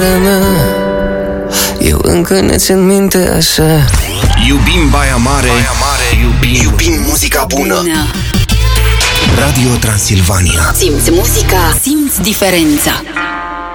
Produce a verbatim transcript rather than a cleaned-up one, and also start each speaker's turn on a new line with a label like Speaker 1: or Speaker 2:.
Speaker 1: Eu încă ne țin minte așa.
Speaker 2: Iubim Baia Mare, Baia Mare. Iubim, iubim muzica bună. bună Radio Transilvania.
Speaker 3: Simți muzica, simți diferența.